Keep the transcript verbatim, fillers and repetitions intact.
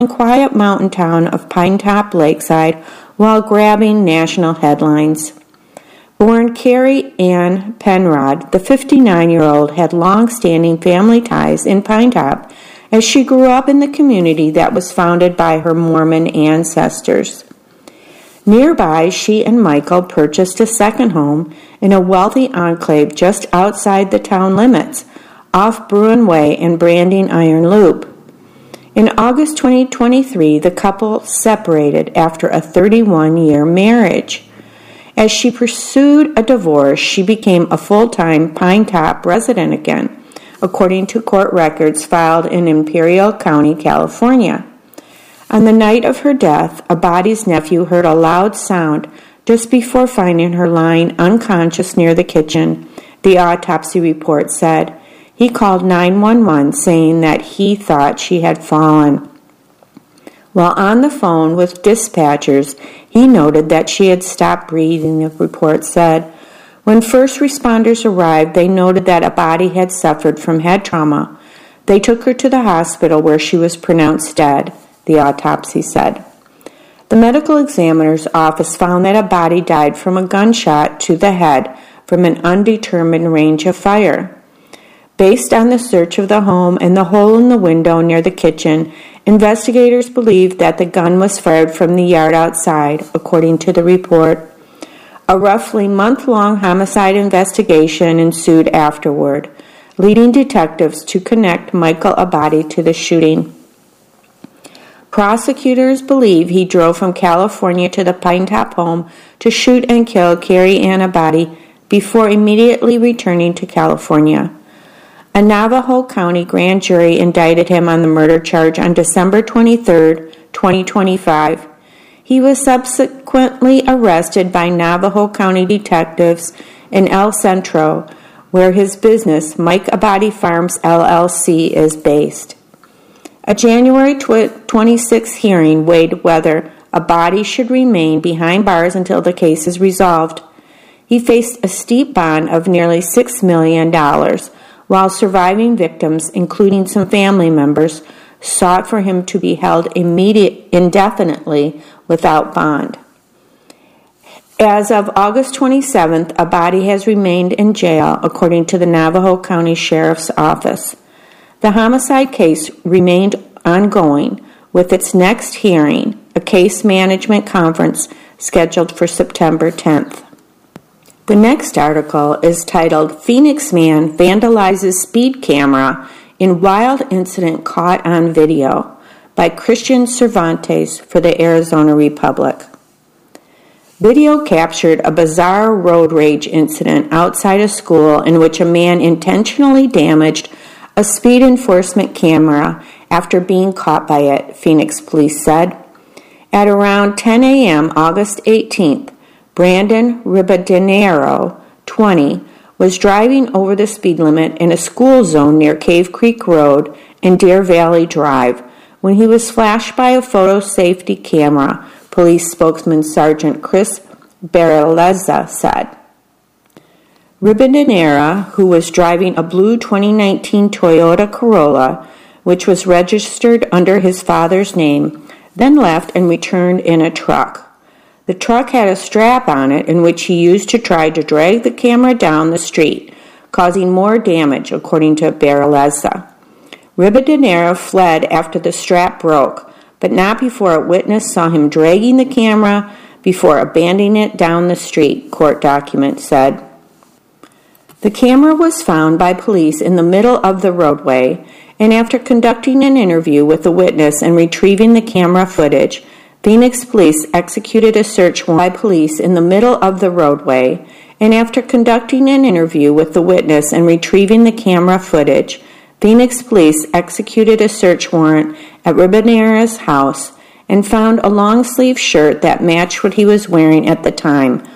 and quiet mountain town of Pinetop Lakeside while grabbing national headlines. Born Carrie Ann Penrod, the fifty-nine-year-old had long-standing family ties in Pinetop as she grew up in the community that was founded by her Mormon ancestors. Nearby, she and Michael purchased a second home in a wealthy enclave just outside the town limits, off Bruin Way and Branding Iron Loop. In August twenty twenty-three, the couple separated after a thirty-one-year marriage. As she pursued a divorce, she became a full-time Pinetop resident again, according to court records filed in Imperial County, California. On the night of her death, Abadi's nephew heard a loud sound just before finding her lying unconscious near the kitchen, the autopsy report said. He called nine one one saying that he thought she had fallen. While on the phone with dispatchers, he noted that she had stopped breathing, the report said. When first responders arrived, they noted that Abadi had suffered from head trauma. They took her to the hospital where she was pronounced dead, the autopsy said. The medical examiner's office found that Abadi died from a gunshot to the head from an undetermined range of fire. Based on the search of the home and the hole in the window near the kitchen, investigators believed that the gun was fired from the yard outside, according to the report. A roughly month-long homicide investigation ensued afterward, leading detectives to connect Michael Abadi to the shooting. Prosecutors believe he drove from California to the Pinetop home to shoot and kill Carrie Ann Abadi before immediately returning to California. A Navajo County grand jury indicted him on the murder charge on December twenty-third, twenty twenty-five. He was subsequently arrested by Navajo County detectives in El Centro, where his business, Mike Abadi Farms L L C, is based. A January twenty-sixth hearing weighed whether Abadi should remain behind bars until the case is resolved. He faced a steep bond of nearly six million dollars, while surviving victims, including some family members, sought for him to be held immediate, indefinitely without bond. As of August twenty-seventh, Abadi has remained in jail, according to the Navajo County Sheriff's Office. The homicide case remained ongoing, with its next hearing, a case management conference, scheduled for September tenth. The next article is titled, Phoenix Man Vandalizes Speed Camera in Wild Incident Caught on Video, by Christian Cervantes for the Arizona Republic. Video captured a bizarre road rage incident outside a school in which a man intentionally damaged a speed enforcement camera after being caught by it, Phoenix police said. At around ten a.m. August eighteenth, Brandon Ribadenero, twenty, was driving over the speed limit in a school zone near Cave Creek Road and Deer Valley Drive when he was flashed by a photo safety camera, police spokesman Sergeant Chris Barreleza said. Ribadenera, who was driving a blue twenty nineteen Toyota Corolla, which was registered under his father's name, then left and returned in a truck. The truck had a strap on it in which he used to try to drag the camera down the street, causing more damage, according to Barreleza. Ribadenera fled after the strap broke, but not before a witness saw him dragging the camera before abandoning it down the street, court documents said. The camera was found by police in the middle of the roadway, and after conducting an interview with the witness and retrieving the camera footage, Phoenix police executed a search warrant by police in the middle of the roadway, and after conducting an interview with the witness and retrieving the camera footage, Phoenix police executed a search warrant at Ribadenera's house and found a long-sleeve shirt that matched what he was wearing at the time,